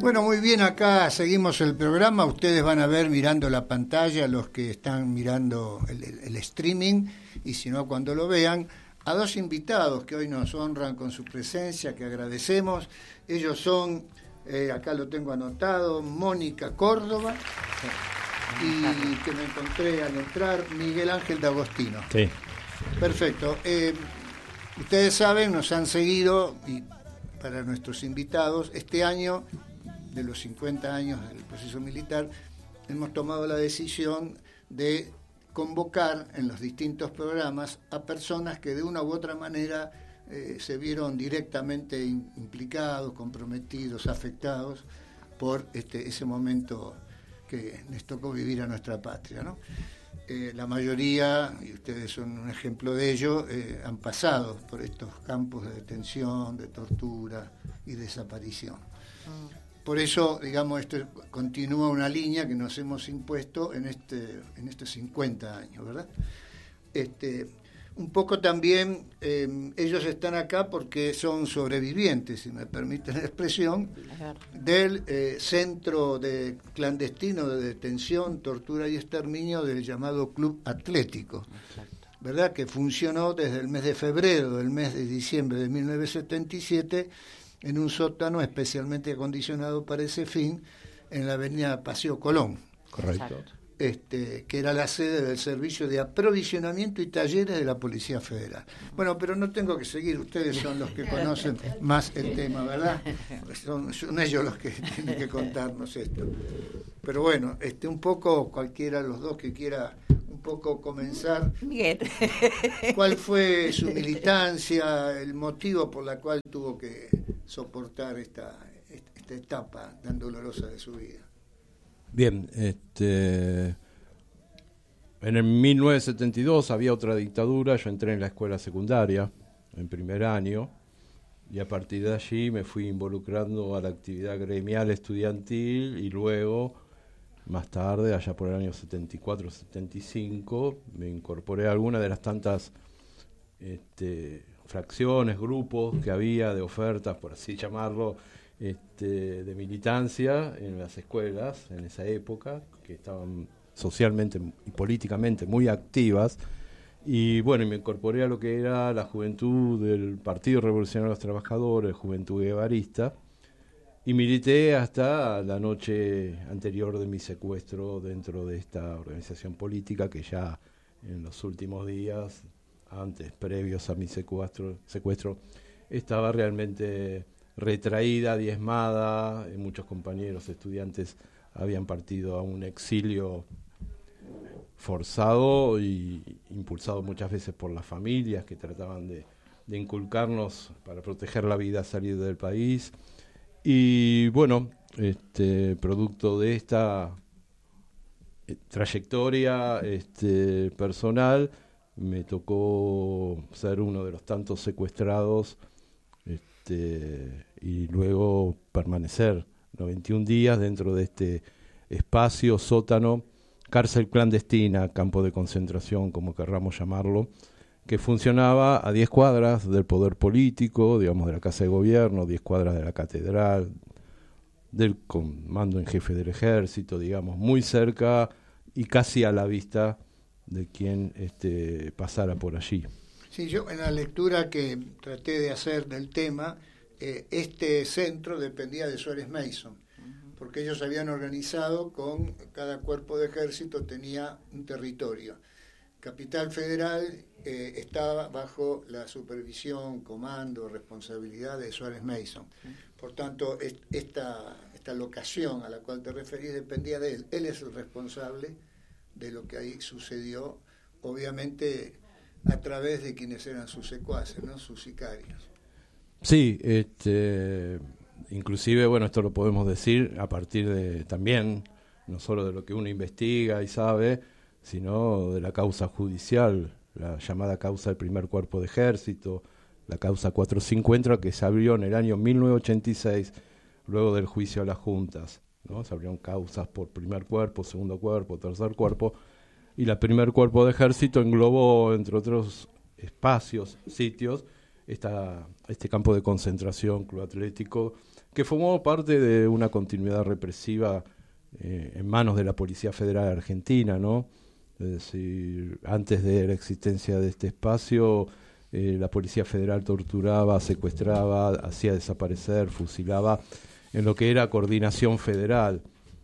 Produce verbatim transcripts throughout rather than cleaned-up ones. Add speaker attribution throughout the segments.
Speaker 1: Bueno, muy bien, acá seguimos el programa. Ustedes van a ver mirando la pantalla, los que están mirando el, el, el streaming, y si no, cuando lo vean, a dos invitados que hoy nos honran con su presencia, que agradecemos. Ellos son, eh, acá lo tengo anotado, Mónica Córdoba, y que me encontré al entrar, Miguel Ángel D'Agostino.
Speaker 2: Sí.
Speaker 1: Perfecto. Eh, ustedes saben, nos han seguido, y para nuestros invitados, este año, de los cincuenta años del proceso militar, hemos tomado la decisión de convocar en los distintos programas a personas que de una u otra manera eh, se vieron directamente in, implicados, comprometidos, afectados por este, ese momento que les tocó vivir a nuestra patria, ¿no? Eh, la mayoría, y ustedes son un ejemplo de ello, eh, han pasado por estos campos de detención, de tortura y desaparición. Mm. Por eso, digamos, esto continúa una línea que nos hemos impuesto en este en estos cincuenta años, ¿verdad? Este, un poco también eh, ellos están acá porque son sobrevivientes, si me permiten la expresión, del eh, centro de clandestino de detención, tortura y exterminio del llamado Club Atlético, ¿verdad? Que funcionó desde el mes de febrero del mes de diciembre de mil novecientos setenta y siete en un sótano especialmente acondicionado para ese fin en la avenida Paseo Colón.
Speaker 2: Correcto.
Speaker 1: Este, que era la sede del Servicio de Aprovisionamiento y Talleres de la Policía Federal. Bueno, pero no tengo que seguir, ustedes son los que conocen más el tema, ¿verdad? Son, son ellos los que tienen que contarnos esto. Pero bueno, este, un poco, cualquiera de los dos que quiera un poco comenzar.
Speaker 3: Bien.
Speaker 1: ¿Cuál fue su militancia, el motivo por la cual tuvo que soportar esta, esta etapa tan dolorosa de su vida?
Speaker 2: Bien, este, en el mil novecientos setenta y dos había otra dictadura, yo entré en la escuela secundaria, en primer año, y a partir de allí me fui involucrando a la actividad gremial estudiantil y luego, más tarde, allá por el año setenta y cuatro setenta y cinco, me incorporé a alguna de las tantas este, fracciones, grupos que había de ofertas, por así llamarlo, Este, de militancia en las escuelas en esa época, que estaban socialmente y políticamente muy activas, y bueno, me incorporé a lo que era la juventud del Partido Revolucionario de los Trabajadores, Juventud Guevarista, y milité hasta la noche anterior de mi secuestro dentro de esta organización política, que ya en los últimos días, antes, previos a mi secuestro, secuestro estaba realmente retraída, diezmada. Muchos compañeros estudiantes habían partido a un exilio forzado y impulsado muchas veces por las familias que trataban de, de inculcarnos para proteger la vida, salir del país. Y bueno, este, producto de esta eh, trayectoria este, personal, me tocó ser uno de los tantos secuestrados este, y luego permanecer noventa y un días dentro de este espacio, sótano, cárcel clandestina, campo de concentración, como querramos llamarlo, que funcionaba a diez cuadras del poder político, digamos, de la Casa de Gobierno, diez cuadras de la Catedral, del comando en jefe del Ejército, digamos, muy cerca y casi a la vista de quien este, pasara por allí.
Speaker 1: Sí, yo en la lectura que traté de hacer del tema, eh, este centro dependía de Suárez Mason, porque ellos habían organizado con cada cuerpo de ejército tenía un territorio. Capital Federal eh, estaba bajo la supervisión, comando, responsabilidad de Suárez Mason. Por tanto, es, esta, esta locación a la cual te referís dependía de él. Él es el responsable de lo que ahí sucedió, obviamente a través de quienes eran sus secuaces, ¿no? Sus sicarios.
Speaker 2: Sí, este, inclusive, bueno, esto lo podemos decir a partir de también, no solo de lo que uno investiga y sabe, sino de la causa judicial, la llamada causa del primer cuerpo de ejército, la causa cuatrocientos cincuenta, que se abrió en el año mil novecientos ochenta y seis, luego del juicio a las juntas, ¿no? Se abrieron causas por primer cuerpo, segundo cuerpo, tercer cuerpo, y la primer cuerpo de ejército englobó, entre otros espacios, sitios, esta, este campo de concentración, Club Atlético, que formó parte de una continuidad represiva eh, en manos de la Policía Federal Argentina, ¿no? Es decir, antes de la existencia de este espacio, eh, la Policía Federal torturaba, secuestraba, hacía desaparecer, fusilaba, en lo que era Coordinación Federal,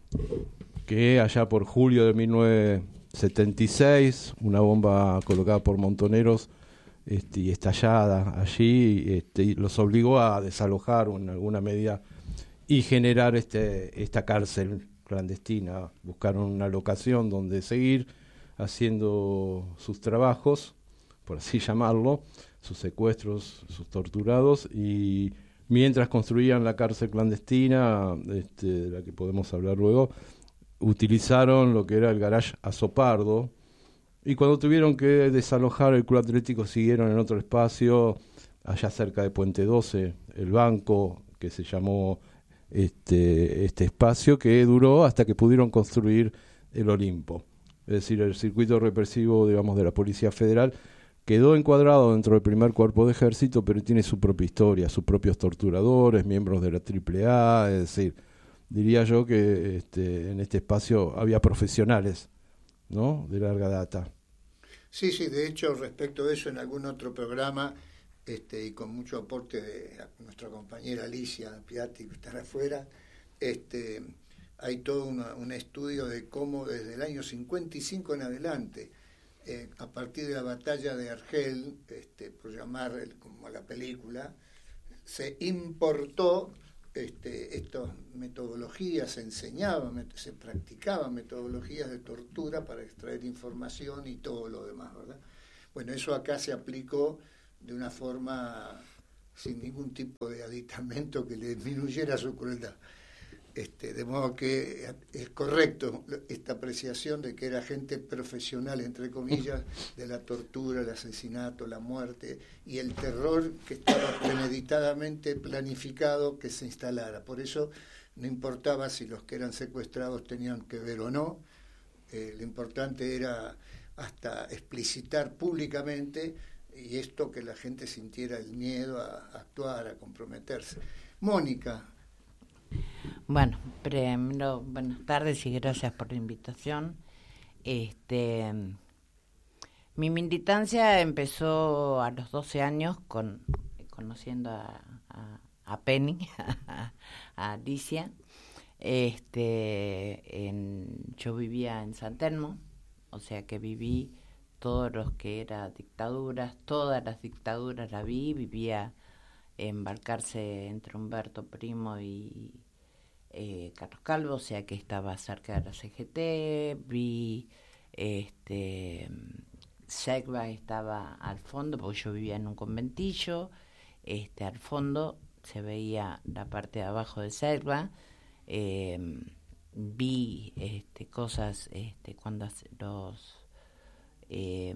Speaker 2: que allá por julio de mil novecientos setenta y seis, una bomba colocada por montoneros este, y estallada allí, este, los obligó a desalojar en alguna medida y generar este, esta cárcel clandestina. Buscaron una locación donde seguir haciendo sus trabajos, por así llamarlo, sus secuestros, sus torturados, y mientras construían la cárcel clandestina, este, de la que podemos hablar luego, utilizaron lo que era el garage Azopardo, y cuando tuvieron que desalojar el Club Atlético siguieron en otro espacio, allá cerca de Puente doce, el banco, que se llamó este, este espacio, que duró hasta que pudieron construir el Olimpo. Es decir, el circuito represivo, digamos, de la Policía Federal quedó encuadrado dentro del primer cuerpo de ejército, pero tiene su propia historia, sus propios torturadores, miembros de la triple A, es decir, diría yo que este, en este espacio había profesionales, ¿no?, de larga data.
Speaker 1: Sí, sí, de hecho, respecto de eso, en algún otro programa, este, y con mucho aporte de nuestra compañera Alicia Piatti, que está afuera, este, hay todo una, un estudio de cómo desde el año cincuenta y cinco en adelante, eh, a partir de la batalla de Argel, este, por llamar el, como la película, se importó este, estas metodologías, se enseñaban, se practicaban metodologías de tortura para extraer información y todo lo demás, ¿verdad? Bueno, eso acá se aplicó de una forma sin ningún tipo de aditamento que le disminuyera su crueldad. Este, de modo que es correcto esta apreciación de que era gente profesional, entre comillas, de la tortura, el asesinato, la muerte y el terror que estaba premeditadamente planificado que se instalara. Por eso no importaba si los que eran secuestrados tenían que ver o no, eh, lo importante era hasta explicitar públicamente, y esto, que la gente sintiera el miedo a, a actuar, a comprometerse. Mónica.
Speaker 3: Bueno, primero, buenas tardes y gracias por la invitación. Este, mi militancia empezó a los doce años con conociendo a, a, a Penny, a, a Alicia. Este, en, yo vivía en San Telmo, o sea que viví todos los que eran dictaduras, todas las dictaduras la vi, vivía en Balcarce entre Humberto Primo y eh, Carlos Calvo, o sea que estaba cerca de la C G T, vi este Segva estaba al fondo, porque yo vivía en un conventillo, este al fondo se veía la parte de abajo de Segva, eh, vi este cosas este cuando los eh,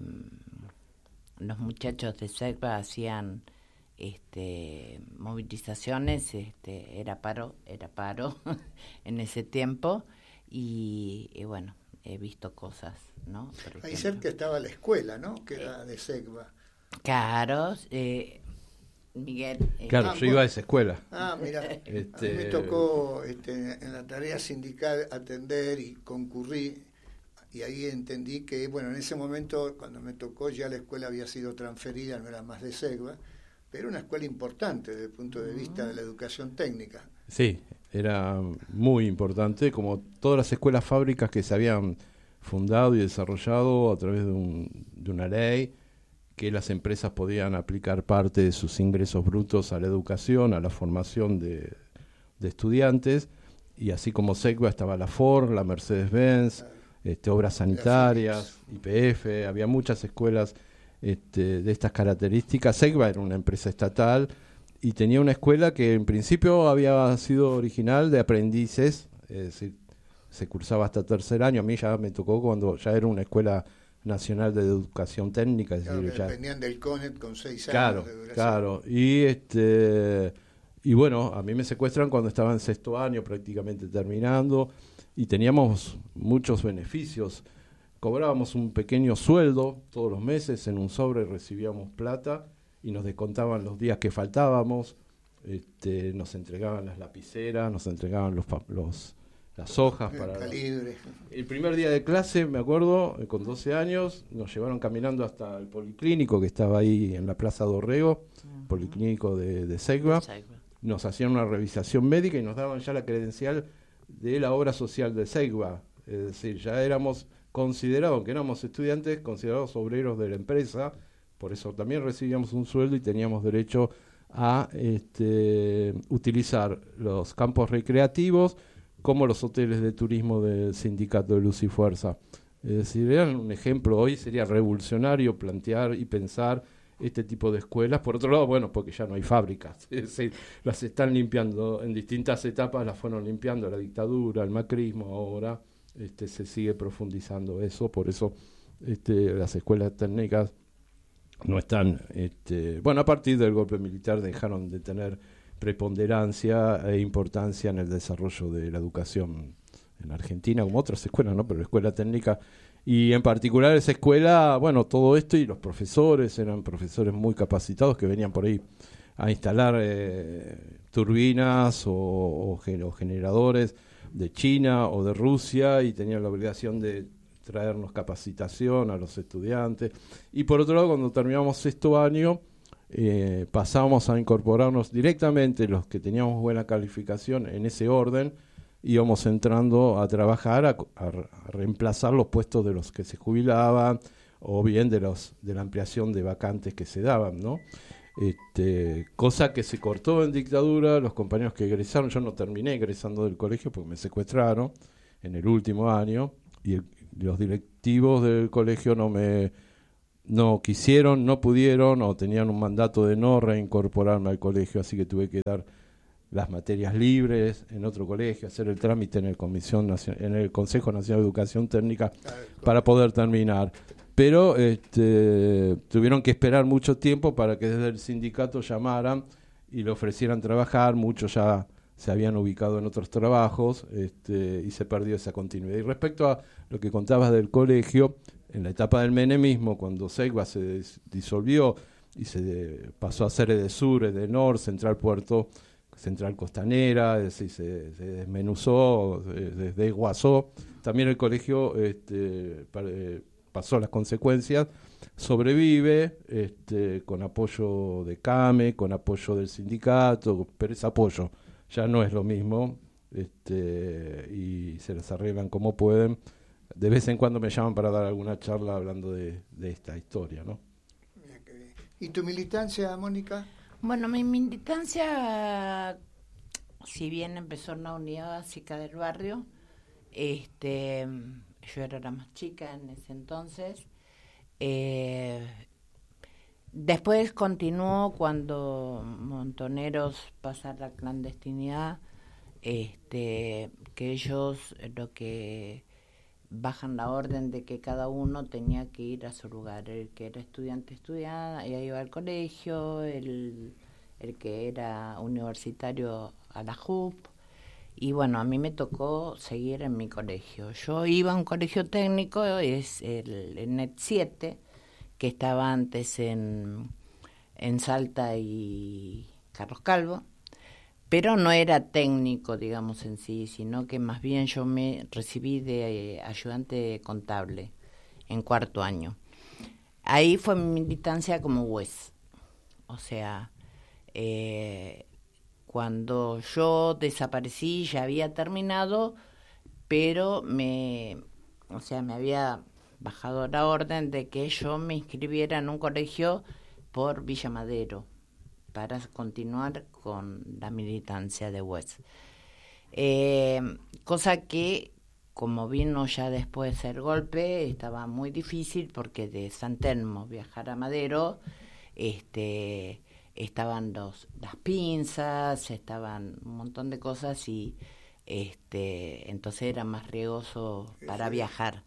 Speaker 3: los muchachos de Segva hacían este movilizaciones, este era paro era paro en ese tiempo, y, y bueno, he visto cosas, ¿no? Por
Speaker 1: Ahí cerca estaba la escuela, ¿no?, que era de Segva.
Speaker 3: Claro, eh, Miguel. Eh,
Speaker 2: claro,
Speaker 1: ah,
Speaker 2: yo iba a esa escuela.
Speaker 1: Ah, mira,
Speaker 2: este...
Speaker 1: a mí me tocó este, en la tarea sindical atender y concurrí, y ahí entendí que, bueno, en ese momento, cuando me tocó, ya la escuela había sido transferida, no era más de Segva, pero una escuela importante desde el punto de vista de la educación técnica.
Speaker 2: Sí, era muy importante, como todas las escuelas fábricas que se habían fundado y desarrollado a través de, un, de una ley, que las empresas podían aplicar parte de sus ingresos brutos a la educación, a la formación de, de estudiantes, y así como Segva estaba la Ford, la Mercedes-Benz, este, Obras Sanitarias, Y P F, había muchas escuelas este, de estas características. Segva era una empresa estatal y tenía una escuela que en principio había sido original de aprendices, es decir, se cursaba hasta tercer año. A mí ya me tocó cuando ya era una escuela nacional de educación técnica, es
Speaker 1: claro,
Speaker 2: decir,
Speaker 1: que
Speaker 2: ya
Speaker 1: dependían del CONET con seis
Speaker 2: claro,
Speaker 1: años de duración.
Speaker 2: Claro, y este y bueno, a mí me secuestran cuando estaba en sexto año, prácticamente terminando, y teníamos muchos beneficios. Cobrábamos un pequeño sueldo todos los meses, en un sobre recibíamos plata, y nos descontaban los días que faltábamos, este, nos entregaban las lapiceras, nos entregaban los, los las hojas
Speaker 1: el
Speaker 2: para
Speaker 1: calibre.
Speaker 2: El primer día de clase, me acuerdo, con doce años, nos llevaron caminando hasta el policlínico que estaba ahí en la Plaza Dorrego, uh-huh. Policlínico de, de Segua. Nos hacían una revisación médica y nos daban ya la credencial de la obra social de Segua. Es decir, ya éramos considerados, que éramos estudiantes, considerados obreros de la empresa, por eso también recibíamos un sueldo y teníamos derecho a este, utilizar los campos recreativos como los hoteles de turismo del sindicato de Luz y Fuerza. Es decir, eran un ejemplo. Hoy sería revolucionario plantear y pensar este tipo de escuelas. Por otro lado, bueno, porque ya no hay fábricas, es decir, las están limpiando en distintas etapas, las fueron limpiando la dictadura, el macrismo, ahora este, se sigue profundizando eso. Por eso este, las escuelas técnicas no están, este, bueno, a partir del golpe militar dejaron de tener preponderancia e importancia en el desarrollo de la educación en Argentina, como otras escuelas, ¿no? Pero la escuela técnica, y en particular esa escuela, bueno, todo esto, y los profesores eran profesores muy capacitados que venían por ahí a instalar eh, turbinas o, o, o generadores de China o de Rusia, y tenían la obligación de traernos capacitación a los estudiantes. Y por otro lado, cuando terminamos sexto año, Eh, pasábamos a incorporarnos directamente los que teníamos buena calificación en ese orden, íbamos entrando a trabajar a, a, a reemplazar los puestos de los que se jubilaban o bien de los de la ampliación de vacantes que se daban, ¿no? Este, cosa que se cortó en dictadura. Los compañeros que egresaron, yo no terminé egresando del colegio porque me secuestraron en el último año, y el, los directivos del colegio no me no quisieron, no pudieron, o tenían un mandato de no reincorporarme al colegio, así que tuve que dar las materias libres en otro colegio, hacer el trámite en el Comisión Nacional, en el Consejo Nacional de Educación Técnica para poder terminar. Pero este, tuvieron que esperar mucho tiempo para que desde el sindicato llamaran y le ofrecieran trabajar. Muchos ya se habían ubicado en otros trabajos, este, y se perdió esa continuidad. Y respecto a lo que contabas del colegio, en la etapa del menemismo, cuando Segua se des- disolvió y se de, pasó a ser Edesur, Edenor, Central Puerto, Central Costanera, es decir, se, se desmenuzó, se desguazó, también el colegio este, pare, pasó las consecuencias, sobrevive este, con apoyo de CAME, con apoyo del sindicato, pero es apoyo, ya no es lo mismo, este, y se las arreglan como pueden. De vez en cuando me llaman para dar alguna charla hablando de, de esta historia, ¿no?
Speaker 1: ¿Y tu militancia, Mónica?
Speaker 3: Bueno, mi militancia, si bien empezó en la unidad básica del barrio, este, yo era la más chica en ese entonces. Eh, después continuó cuando Montoneros pasa a la clandestinidad, este, que ellos lo que bajan la orden de que cada uno tenía que ir a su lugar. El que era estudiante estudiaba, ella iba al colegio, el, el que era universitario a la J U P, y bueno, a mí me tocó seguir en mi colegio. Yo iba a un colegio técnico, es el, el N E T siete, que estaba antes en, en Salta y Carlos Calvo, pero no era técnico, digamos, en sí, sino que más bien yo me recibí de eh, ayudante contable en cuarto año. Ahí fue mi militancia como juez. O sea, eh, cuando yo desaparecí ya había terminado, pero me, o sea, me había bajado la orden de que yo me inscribiera en un colegio por Villa Madero, para continuar con la militancia de juez. Eh, cosa que, como vino ya después el golpe, estaba muy difícil, porque de San Telmo viajar a Madero, este, estaban los, las pinzas, estaban un montón de cosas, y este, entonces era más riesgoso para viajar.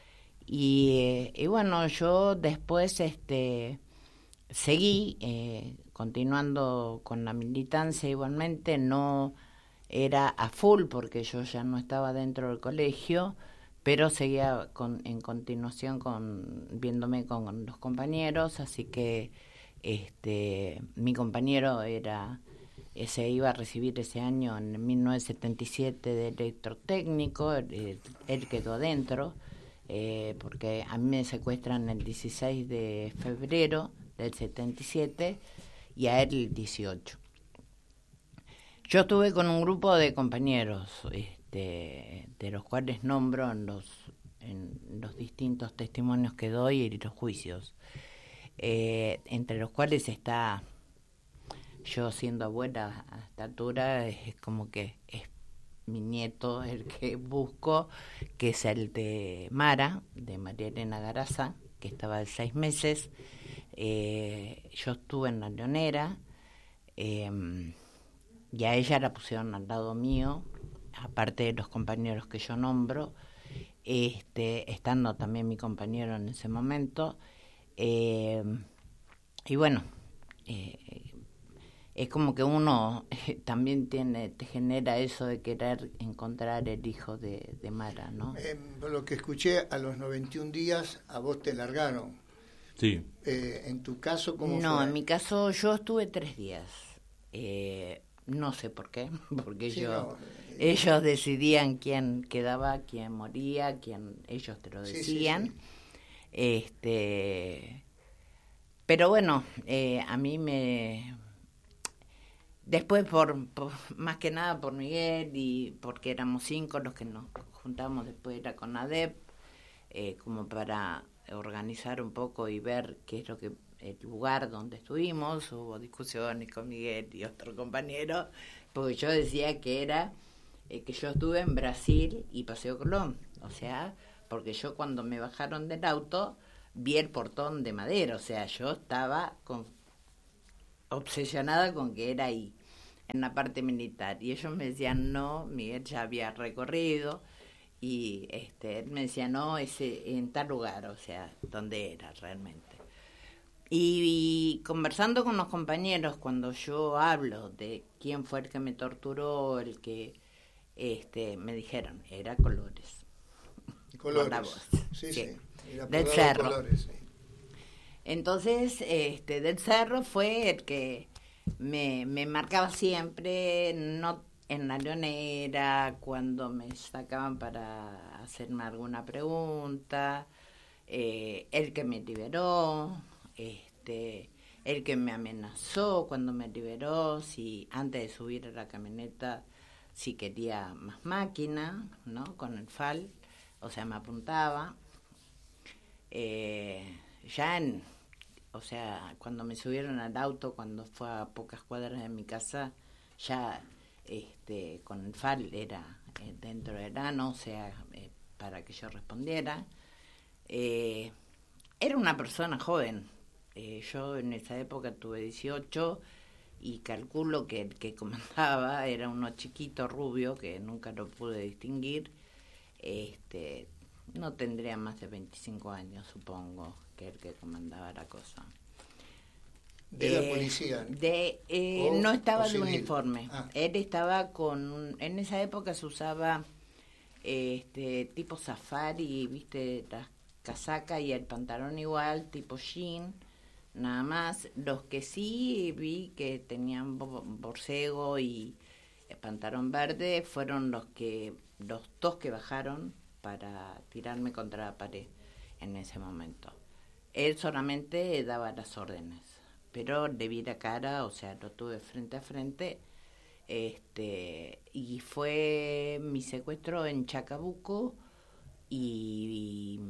Speaker 3: Y, eh, y bueno, yo después este, seguí eh, continuando con la militancia igualmente. No era a full porque yo ya no estaba dentro del colegio, pero seguía con, en continuación con viéndome con los compañeros, así que Este, mi compañero era, se iba a recibir ese año en mil novecientos setenta y siete de electrotécnico, él, él quedó adentro, eh, porque a mí me secuestran el dieciséis de febrero del setenta y siete y a él el dieciocho. Yo estuve con un grupo de compañeros, este, de los cuales nombro en los, en los distintos testimonios que doy y los juicios, eh, entre los cuales está, yo siendo abuela a esta altura, es como que es mi nieto el que busco, que es el de Mara, de María Elena Garaza, que estaba de seis meses. Eh, yo estuve en La Leonera, eh, y a ella la pusieron al lado mío, aparte de los compañeros que yo nombro, este, estando también mi compañero en ese momento. Eh, y bueno, eh, es como que uno eh, también tiene, te genera eso de querer encontrar el hijo de, de Mara, ¿no?
Speaker 1: Eh, por lo que escuché, a los noventa y un días a vos te largaron.
Speaker 2: Sí.
Speaker 1: Eh, ¿En tu caso cómo
Speaker 3: No,
Speaker 1: fue?
Speaker 3: en mi caso yo estuve tres días. Eh, no sé por qué, porque
Speaker 1: Sí,
Speaker 3: yo,
Speaker 1: no, eh,
Speaker 3: ellos decidían quién quedaba, quién moría, quién, ellos te lo decían.
Speaker 1: Sí, sí, sí.
Speaker 3: Este, pero bueno, eh, a mí me... Después, por, por más que nada por Miguel y porque éramos cinco los que nos juntamos después de la CONADEP, eh, como para organizar un poco y ver qué es lo que el lugar donde estuvimos. Hubo discusiones con Miguel y otro compañero, porque yo decía que era eh, que yo estuve en Brasil y Paseo Colón, o sea, porque yo cuando me bajaron del auto vi el portón de madera, o sea, yo estaba con, obsesionada con que era ahí, en la parte militar, y ellos me decían no, Miguel ya había recorrido, y este él me decía no, ese en tal lugar, o sea, donde era realmente. Y, y conversando con los compañeros, cuando yo hablo de quién fue el que me torturó, el que este me dijeron, era Colores.
Speaker 1: Colores.
Speaker 3: Por la voz.
Speaker 1: Sí,
Speaker 3: Sí.
Speaker 1: sí. Era
Speaker 3: Del
Speaker 1: apodado
Speaker 3: Cerro.
Speaker 1: Colores, sí.
Speaker 3: Entonces, este, Del Cerro fue el que me, me marcaba siempre, no en La Leonera, cuando me sacaban para hacerme alguna pregunta, eh, el que me liberó, este, el que me amenazó cuando me liberó, si antes de subir a la camioneta, si quería más máquina, ¿no? Con el F A L, o sea, me apuntaba. Eh, ya en, o sea, cuando me subieron al auto, cuando fue a pocas cuadras de mi casa, ya este, con el F A L era eh, dentro del ano, o sea, eh, para que yo respondiera. Eh, era una persona joven. Eh, yo en esa época tuve dieciocho y calculo que el que comandaba era uno chiquito, rubio, que nunca lo pude distinguir. Este, no tendría más de veinticinco años, supongo, que el que comandaba la cosa.
Speaker 1: De
Speaker 3: eh,
Speaker 1: la policía.
Speaker 3: De, eh,
Speaker 1: o,
Speaker 3: no estaba de
Speaker 1: civil.
Speaker 3: uniforme.
Speaker 1: Ah.
Speaker 3: Él estaba con... Un, en esa época se usaba este tipo safari, viste, las casacas y el pantalón igual, tipo jean, nada más. Los que sí vi que tenían borcego y pantalón verde fueron los que los dos que bajaron para tirarme contra la pared en ese momento. Él solamente daba las órdenes, pero le vi la cara, o sea, lo tuve frente a frente, este, y fue mi secuestro en Chacabuco y,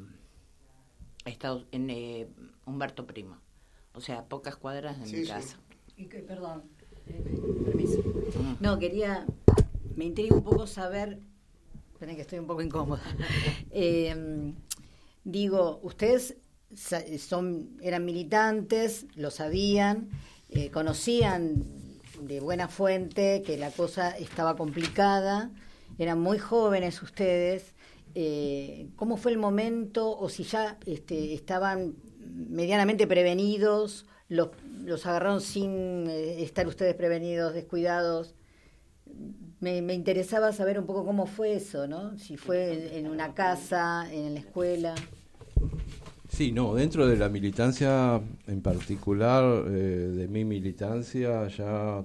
Speaker 3: y Estados, en eh, Humberto Primo, o sea, pocas cuadras de
Speaker 1: Sí,
Speaker 3: mi
Speaker 1: sí.
Speaker 3: casa.
Speaker 4: Y que, perdón, eh, permiso.
Speaker 3: Mm.
Speaker 4: No, quería, me intriga un poco saber, esperen que estoy un poco incómoda. Eh, digo, ustedes son, eran militantes, lo sabían, eh, conocían de buena fuente que la cosa estaba complicada, eran muy jóvenes ustedes. Eh, ¿Cómo fue el momento, o si ya este, estaban medianamente prevenidos, los, los agarraron sin eh, estar ustedes prevenidos, descuidados? Me, me interesaba saber un poco cómo fue eso, ¿no? Si fue en, en una casa, en la escuela.
Speaker 2: Sí, no, dentro de la militancia, en particular eh, de mi militancia, ya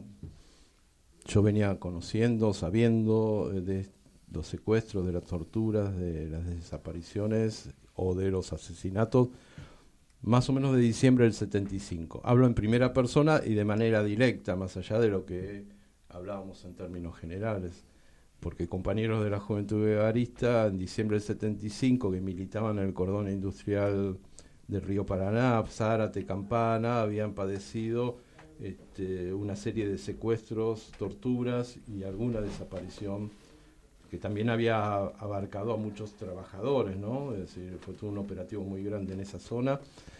Speaker 2: yo venía conociendo, sabiendo eh, de los secuestros, de las torturas, de las desapariciones o de los asesinatos, más o menos de diciembre del setenta y cinco. Hablo en primera persona y de manera directa, más allá de lo que hablábamos en términos generales, porque compañeros de la Juventud Guevarista en diciembre del setenta y cinco que militaban en el cordón industrial del río Paraná, Zárate, Campana, habían padecido este, una serie de secuestros, torturas y alguna desaparición que también había abarcado a muchos trabajadores, ¿no? Es decir, fue todo un operativo muy grande en esa zona.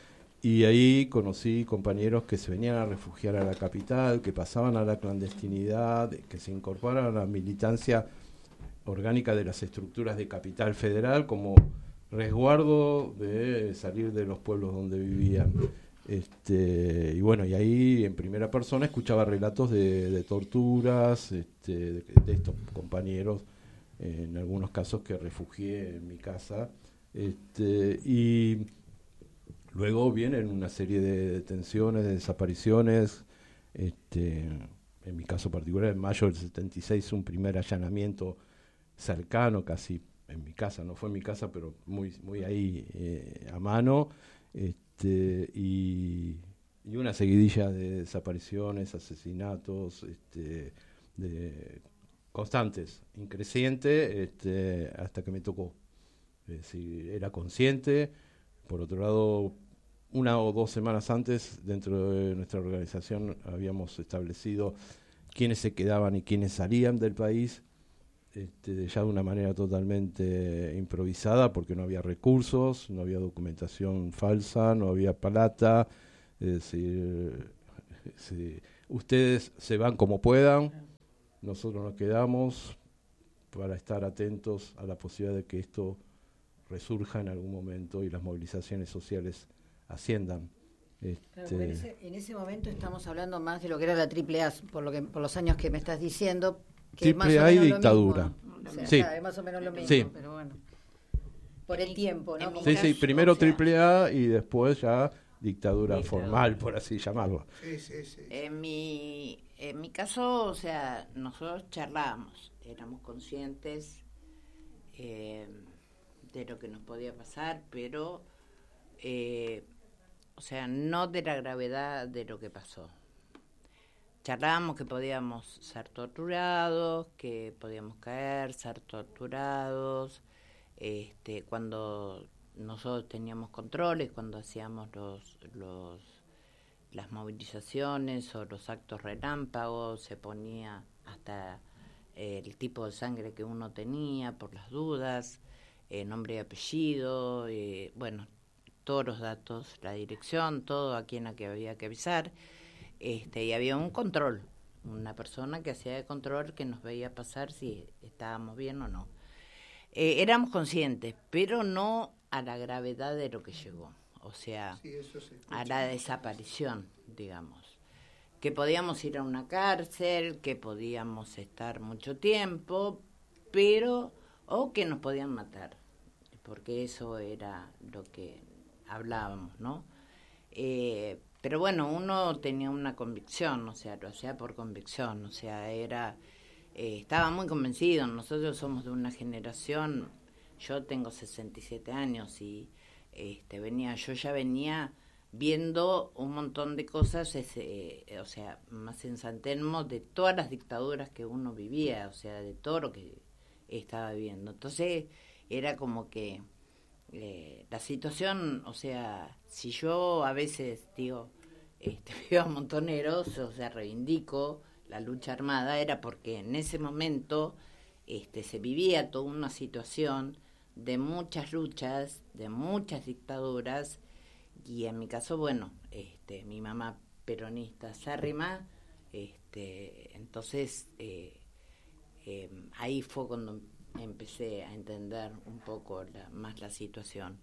Speaker 2: Y ahí conocí compañeros que se venían a refugiar a la capital, que pasaban a la clandestinidad, que se incorporaron a la militancia orgánica de las estructuras de Capital Federal como resguardo de salir de los pueblos donde vivían. Este, y bueno, y ahí en primera persona escuchaba relatos de, de torturas este, de, de estos compañeros, eh, en algunos casos que refugié en mi casa. Este, y luego vienen una serie de detenciones, de desapariciones. Este, en mi caso particular, en mayo del setenta y seis, un primer allanamiento cercano, casi en mi casa, no fue en mi casa, pero muy, muy ahí eh, a mano. Este, y, y una seguidilla de desapariciones, asesinatos, este, de, constantes, increciente, este, hasta que me tocó. Es decir, era consciente. Por otro lado, una o dos semanas antes, dentro de nuestra organización, habíamos establecido quiénes se quedaban y quiénes salían del país, este, ya de una manera totalmente improvisada, porque no había recursos, no había documentación falsa, no había plata. Es decir, si ustedes se van como puedan, nosotros nos quedamos para estar atentos a la posibilidad de que esto resurja en algún momento y las movilizaciones sociales asciendan. Este,
Speaker 4: claro, en, ese, en ese momento estamos hablando más de lo que era la triple A, por lo que por los años que me estás diciendo. Que
Speaker 2: triple A y dictadura.
Speaker 4: O sea,
Speaker 2: sí.
Speaker 4: Claro, es más o menos lo mismo,
Speaker 2: sí.
Speaker 4: Pero bueno. Por el tiempo, ¿no?
Speaker 2: Sí, sí, primero
Speaker 3: o sea,
Speaker 2: triple A y después ya dictadura, dictadura formal, por así llamarlo.
Speaker 1: Sí, sí, sí.
Speaker 3: En mi, en mi caso, o sea, nosotros charlábamos, éramos conscientes eh, de lo que nos podía pasar, pero, eh, o sea, no de la gravedad de lo que pasó. Charlábamos que podíamos ser torturados, que podíamos caer, ser torturados, este, cuando nosotros teníamos controles, cuando hacíamos los, los las movilizaciones o los actos relámpagos, se ponía hasta eh, el tipo de sangre que uno tenía por las dudas, eh, nombre y apellido, eh, bueno, todos los datos, la dirección, todo a quien a que había que avisar. Este, y había un control, una persona que hacía de control que nos veía pasar si estábamos bien o no. Eh, éramos conscientes, pero no a la gravedad de lo que llegó, o sea, sí, eso sí, a la desaparición, digamos. Que podíamos ir a una cárcel, que podíamos estar mucho tiempo, pero, o que nos podían matar, porque eso era lo que hablábamos, ¿no? Eh, Pero bueno, uno tenía una convicción, o sea, lo hacía por convicción, o sea, era, eh, estaba muy convencido. Nosotros somos de una generación, yo tengo sesenta y siete años y este, venía, yo ya venía viendo un montón de cosas, ese, eh, o sea, más en San Telmo, de todas las dictaduras que uno vivía, o sea, de todo lo que estaba viviendo. Entonces, era como que Eh, la situación, o sea, si yo a veces digo, este, veo a montoneros, o sea, reivindico la lucha armada, era porque en ese momento este, se vivía toda una situación de muchas luchas, de muchas dictaduras, y en mi caso, bueno, este, mi mamá peronista acérrima, este, entonces eh, eh, ahí fue cuando empecé a entender un poco la, más la situación.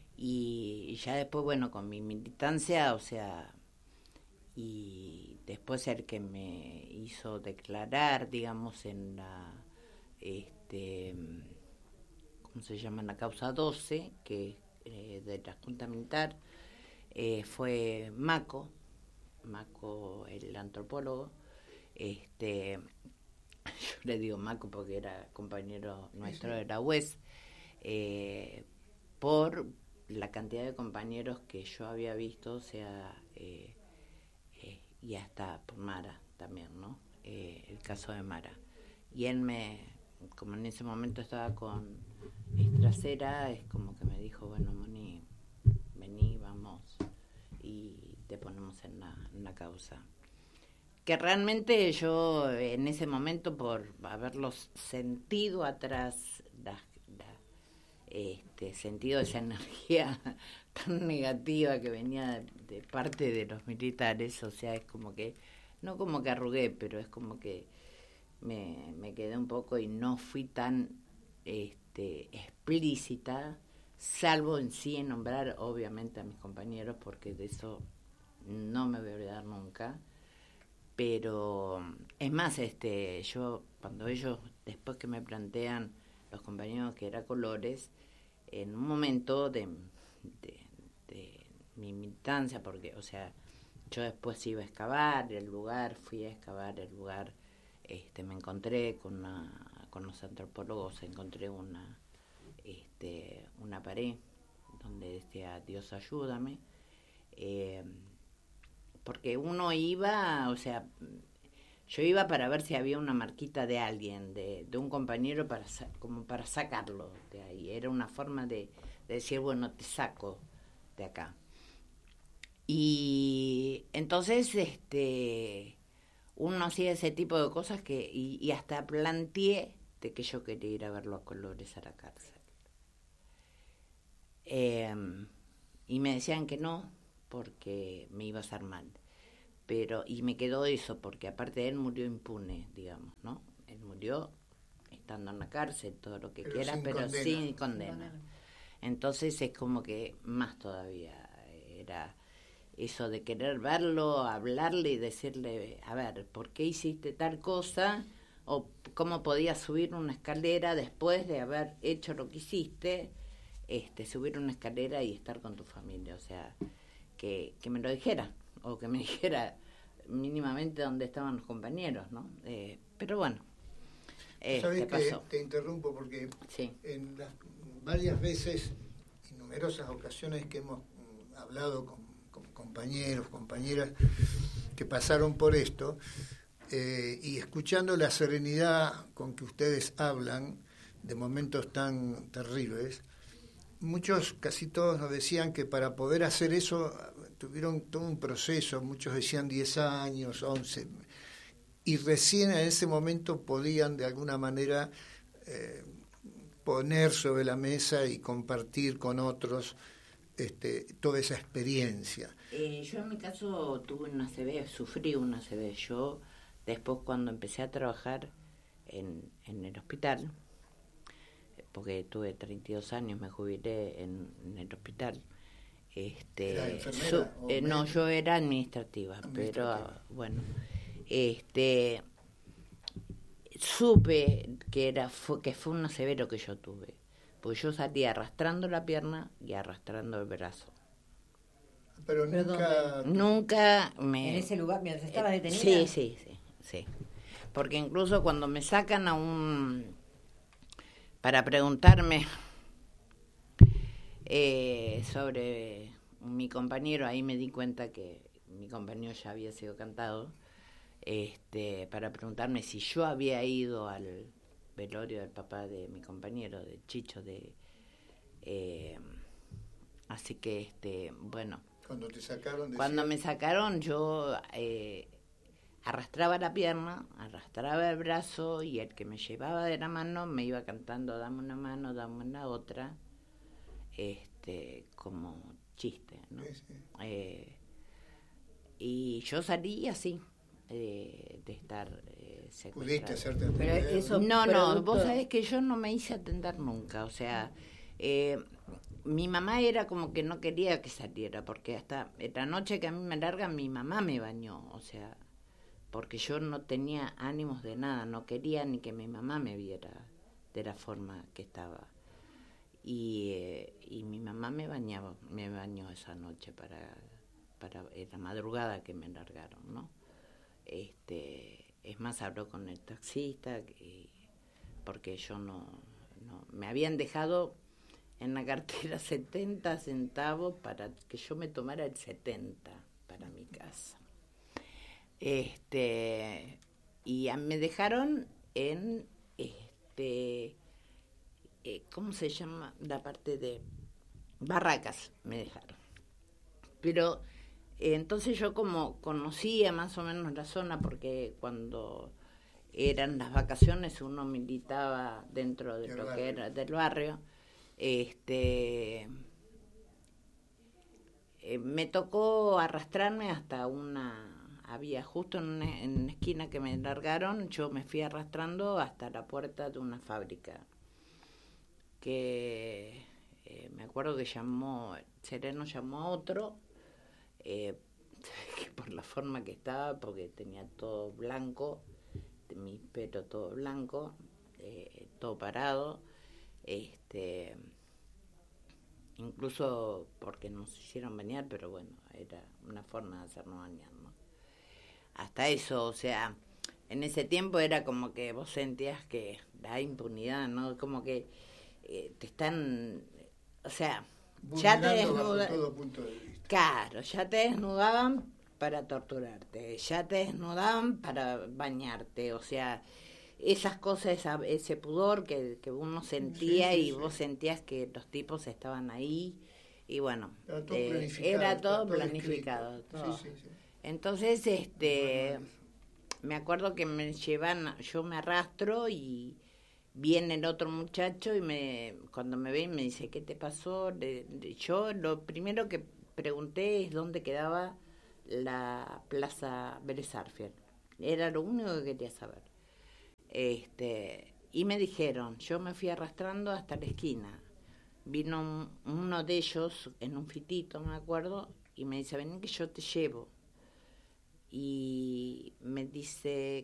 Speaker 3: Y, y ya después, bueno, con mi militancia, o sea, y después el que me hizo declarar, digamos, en la, este, ¿cómo se llama? En la causa doce, que eh, de la Junta Militar eh, fue Maco, Maco el antropólogo, este, yo le digo Maco porque era compañero nuestro de la U E S, eh, por la cantidad de compañeros que yo había visto, o sea, eh, eh, y hasta por Mara también, ¿no? Eh, el caso de Mara. Y él me, como en ese momento estaba con Estracera, es como que me dijo, bueno, Moni, vení, vamos, y te ponemos en la, en la causa. Que realmente yo en ese momento, por haberlos sentido atrás, la, la, este, sentido esa energía tan negativa que venía de, de parte de los militares, o sea, es como que, no como que arrugué, pero es como que me, me quedé un poco y no fui tan este, explícita, salvo en sí en nombrar obviamente a mis compañeros, porque de eso no me voy a olvidar nunca. Pero es más, este, yo cuando ellos, después que me plantean los compañeros que era Colores, en un momento de, de, de mi militancia, porque, o sea, yo después iba a excavar el lugar, fui a excavar el lugar, este, me encontré con una, con los antropólogos, encontré una, este, una pared donde decía Dios ayúdame, eh, porque uno iba, o sea, yo iba para ver si había una marquita de alguien, de, de un compañero, para como para sacarlo de ahí. Era una forma de, de decir, bueno, te saco de acá. Y entonces, este, uno hacía ese tipo de cosas que, y, y hasta planteé de que yo quería ir a verlo a Colores a la cárcel. Eh, y me decían que no, porque me iba a hacer mal. Pero, y me quedó eso, porque aparte él murió impune, digamos, ¿no? Él murió estando en la cárcel, todo lo que
Speaker 1: pero
Speaker 3: quiera,
Speaker 1: sin
Speaker 3: pero
Speaker 1: condena.
Speaker 3: sin condena. Entonces es como que más todavía era eso de querer verlo, hablarle y decirle, a ver, ¿por qué hiciste tal cosa? O cómo podías subir una escalera después de haber hecho lo que hiciste, este, subir una escalera y estar con tu familia, o sea, que, que me lo dijera, o que me dijera mínimamente dónde estaban los compañeros, ¿no? Eh, pero bueno, eh,
Speaker 1: ¿Sabés
Speaker 3: te
Speaker 1: que
Speaker 3: pasó.
Speaker 1: te interrumpo porque
Speaker 3: Sí.
Speaker 1: en las varias veces y numerosas ocasiones que hemos mm, hablado con, con compañeros, compañeras que pasaron por esto, eh, y escuchando la serenidad con que ustedes hablan de momentos tan terribles, muchos, casi todos nos decían que para poder hacer eso tuvieron todo un proceso, muchos decían diez años, once, y recién en ese momento podían de alguna manera eh, poner sobre la mesa y compartir con otros este, toda esa experiencia.
Speaker 3: Eh, yo en mi caso tuve una A C V, sufrí una A C V. Yo después cuando empecé a trabajar en, en el hospital, porque tuve treinta y dos años, me jubilé en, en el hospital. Este,
Speaker 1: ¿Era enfermera
Speaker 3: su,
Speaker 1: o
Speaker 3: eh, no,
Speaker 1: médica?
Speaker 3: yo era administrativa,
Speaker 1: Administrativa.
Speaker 3: pero bueno, este, supe que era fue, que fue un severo que yo tuve, porque yo salía arrastrando la pierna y arrastrando el brazo.
Speaker 1: Pero
Speaker 4: ¿Pero
Speaker 1: nunca...
Speaker 3: Nunca me...
Speaker 4: En ese lugar, mientras estaba
Speaker 3: eh,
Speaker 4: detenida.
Speaker 3: Sí, sí, sí, sí. Porque incluso cuando me sacan a un... para preguntarme eh, sobre mi compañero, ahí me di cuenta que mi compañero ya había sido cantado, este, para preguntarme si yo había ido al velorio del papá de mi compañero, de Chicho, de eh, así que este, bueno,
Speaker 1: Cuando te sacaron...
Speaker 3: cuando
Speaker 1: decían-
Speaker 3: me sacaron yo eh, arrastraba la pierna, arrastraba el brazo y el que me llevaba de la mano me iba cantando dame una mano, dame una otra, este, como chiste, ¿no?
Speaker 1: Sí, sí.
Speaker 3: Eh, y yo salí así eh, de estar eh, secuestrada.
Speaker 1: Pudiste hacerte
Speaker 4: Pero
Speaker 1: atender.
Speaker 4: eso-
Speaker 3: No, no,
Speaker 4: producto-
Speaker 3: vos sabés que yo no me hice atender nunca, o sea, eh, mi mamá era como que no quería que saliera, porque hasta la noche que a mí me largan, mi mamá me bañó, o sea, porque yo no tenía ánimos de nada, no quería ni que mi mamá me viera de la forma que estaba. y, eh, y mi mamá me bañaba, me bañó esa noche para, para la madrugada que me largaron, ¿no? Este, es más, habló con el taxista, y, porque yo no, no, me habían dejado en la cartera setenta centavos para que yo me tomara el setenta para mi casa. Este, y me dejaron en, este, eh, ¿cómo se llama? La parte de Barracas me dejaron. Pero eh, entonces yo como conocía más o menos la zona, porque cuando eran las vacaciones uno militaba dentro de lo que era del barrio, este, eh, me tocó arrastrarme hasta una... Había justo en una, en una esquina que me largaron, yo me fui arrastrando hasta la puerta de una fábrica. Que eh, me acuerdo que llamó, Sereno llamó a otro, eh, que por la forma que estaba, porque tenía todo blanco, mi pelo todo blanco, eh, todo parado, este, incluso porque nos hicieron bañar, pero bueno, era una forma de hacernos bañar, ¿no? Hasta eso, o sea, en ese tiempo era como que vos sentías que la impunidad, ¿no? Como que eh, te están, o sea, ya te desnudaban, claro, ya te desnudaban para torturarte, ya te desnudaban para bañarte, o sea, esas cosas, esa, ese pudor que, que uno sentía, sí, sí, y sí. Vos sentías que los tipos estaban ahí, y bueno, era todo eh, planificado, era todo todo planificado todo. Sí, sí, sí. Entonces, este, me acuerdo que me llevan, yo me arrastro y viene el otro muchacho y me, cuando me ve me dice, ¿qué te pasó? Le, le, yo lo primero que pregunté es dónde quedaba la Plaza Vélez Sarsfield. Era lo único que quería saber. Este, y me dijeron, yo me fui arrastrando hasta la esquina. Vino un, uno de ellos en un fitito, me acuerdo, y me dice, ven que yo te llevo. Y me dice,